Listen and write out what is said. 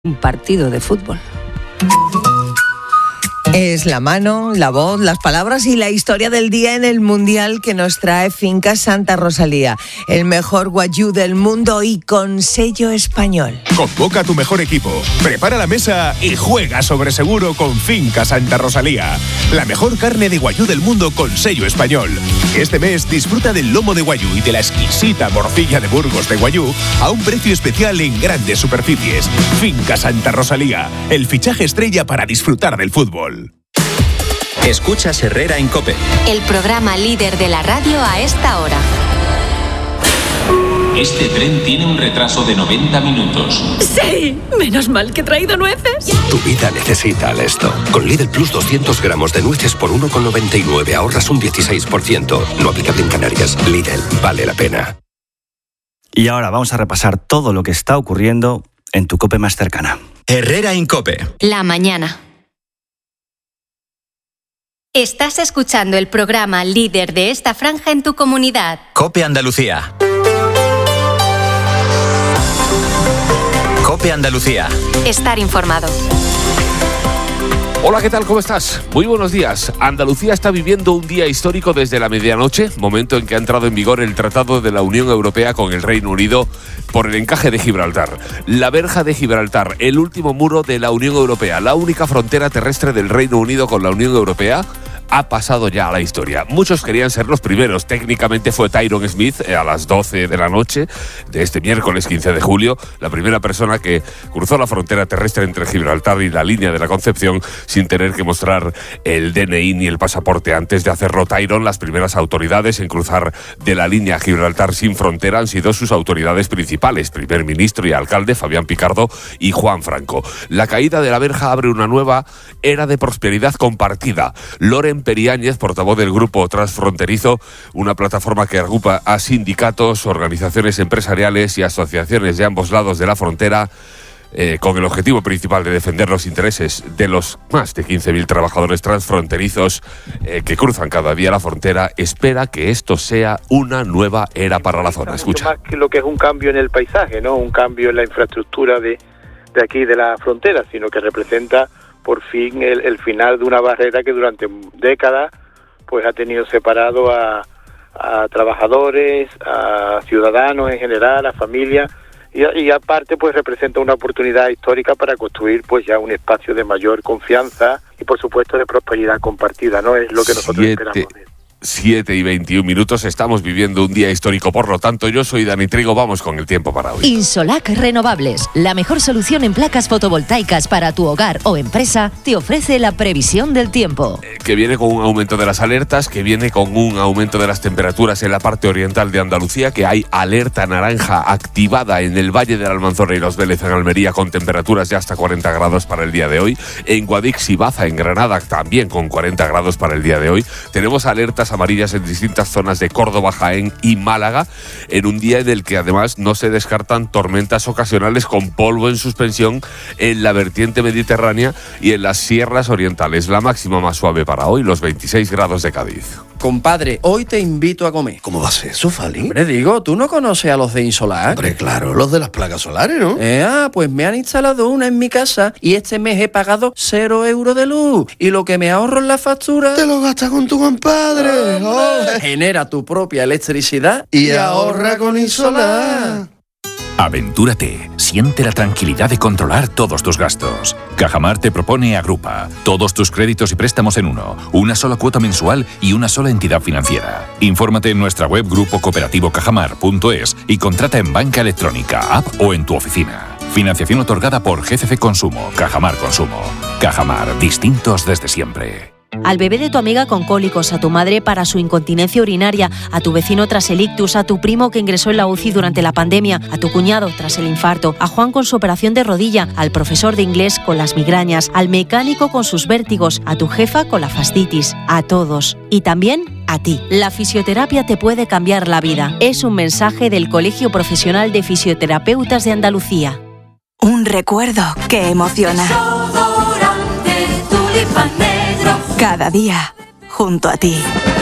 un partido de fútbol. Es la mano, la voz, las palabras y la historia del día en el Mundial que nos trae Fincas Santa Rosalía, el mejor guayú del mundo y con sello español. Convoca a tu mejor equipo, prepara la mesa y juega sobre seguro con Fincas Santa Rosalía, la mejor carne de guayú del mundo con sello español. Este mes disfruta del lomo de guayú y de la exquisita morcilla de Burgos de guayú a un precio especial en grandes superficies. Fincas Santa Rosalía, el fichaje estrella para disfrutar del fútbol. Escuchas Herrera en COPE. El programa líder de la radio a esta hora. Este tren tiene un retraso de 90 minutos. ¡Sí! Menos mal que he traído nueces. Tu vida necesita esto. Con Lidl Plus 200 gramos de nueces por 1,99 ahorras un 16%. No aplicable en Canarias. Lidl, vale la pena. Y ahora vamos a repasar todo lo que está ocurriendo en tu COPE más cercana. Herrera en COPE. La mañana. Estás escuchando el programa líder de esta franja en tu comunidad. COPE Andalucía. COPE Andalucía. Estar informado. Hola, ¿qué tal? ¿Cómo estás? Muy buenos días. Andalucía está viviendo un día histórico desde la medianoche, momento en que ha entrado en vigor el Tratado de la Unión Europea con el Reino Unido por el encaje de Gibraltar. La verja de Gibraltar, el último muro de la Unión Europea, la única frontera terrestre del Reino Unido con la Unión Europea, ha pasado ya a la historia. Muchos querían ser los primeros. Técnicamente fue Tyrone Smith a las 12 de la noche de este miércoles 15 de julio, la primera persona que cruzó la frontera terrestre entre Gibraltar y la línea de la Concepción sin tener que mostrar el DNI ni el pasaporte. Antes de hacerlo Tyrone, las primeras autoridades en cruzar de la línea Gibraltar sin frontera han sido sus autoridades principales, primer ministro y alcalde Fabián Picardo y Juan Franco. La caída de la verja abre una nueva era de prosperidad compartida. Loren Periáñez, portavoz del Grupo Transfronterizo, una plataforma que agrupa a sindicatos, organizaciones empresariales y asociaciones de ambos lados de la frontera, con el objetivo principal de defender los intereses de los más de 15.000 trabajadores transfronterizos que cruzan cada día la frontera, espera que esto sea una nueva era para la zona. Escucha. Más que lo que es un cambio en el paisaje, ¿no? Un cambio en la infraestructura de aquí de la frontera, sino que representa por fin el final de una barrera que durante décadas pues ha tenido separado a trabajadores, a ciudadanos en general, a familias, y aparte pues representa una oportunidad histórica para construir pues ya un espacio de mayor confianza y por supuesto de prosperidad compartida, ¿no? Es lo que nosotros esperamos. 7:21, estamos viviendo un día histórico, por lo tanto yo soy Dani Trigo, vamos con el tiempo para hoy. Insolac Renovables, la mejor solución en placas fotovoltaicas para tu hogar o empresa, te ofrece la previsión del tiempo. Que viene con un aumento de las alertas, que viene con un aumento de las temperaturas en la parte oriental de Andalucía, que hay alerta naranja activada en el Valle de la Almanzora y Los Vélez en Almería con temperaturas de hasta 40 grados para el día de hoy. En Guadix y Baza en Granada también con 40 grados para el día de hoy. Tenemos alertas amarillas en distintas zonas de Córdoba, Jaén y Málaga, en un día en el que además no se descartan tormentas ocasionales con polvo en suspensión en la vertiente mediterránea y en las sierras orientales. La máxima más suave para hoy, los 26 grados de Cádiz. Compadre, hoy te invito a comer. ¿Cómo va a ser eso, Fali? Hombre, digo, ¿tú no conoces a los de Insolac? Hombre, claro, los de las placas solares, ¿no? Pues me han instalado una en mi casa y este mes he pagado 0 euros de luz. Y lo que me ahorro en la factura... ¡Te lo gastas con tu compadre! ¡Oh! Genera tu propia electricidad y ahorra con Insolac. Aventúrate, siente la tranquilidad de controlar todos tus gastos. Cajamar te propone Agrupa, todos tus créditos y préstamos en uno, una sola cuota mensual y una sola entidad financiera. Infórmate en nuestra web grupocooperativo-cajamar.es y contrata en banca electrónica, app o en tu oficina. Financiación otorgada por GCC Consumo, Cajamar Consumo. Cajamar, distintos desde siempre. Al bebé de tu amiga con cólicos, a tu madre para su incontinencia urinaria, a tu vecino tras el ictus, a tu primo que ingresó en la UCI durante la pandemia, a tu cuñado tras el infarto, a Juan con su operación de rodilla, al profesor de inglés con las migrañas, al mecánico con sus vértigos, a tu jefa con la fascitis, a todos. Y también a ti. La fisioterapia te puede cambiar la vida. Es un mensaje del Colegio Profesional de Fisioterapeutas de Andalucía. Un recuerdo que emociona. Cada día, junto a ti.